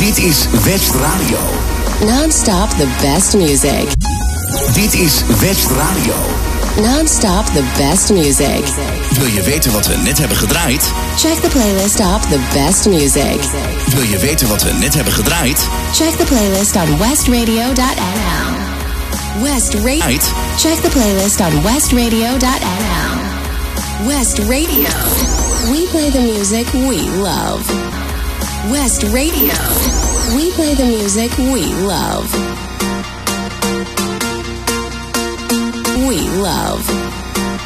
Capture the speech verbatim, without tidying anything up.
Dit is West Radio. Non-stop the best music. Dit is West Radio. Non-stop the best music. Wil je weten wat we net hebben gedraaid? Check the playlist op the best music. Wil je weten wat we net hebben gedraaid? Check the playlist on westradio dot n l. West Radio. Check the playlist on westradio dot n l. West Radio. We play the music we love. West Radio. We play the music we love. We love.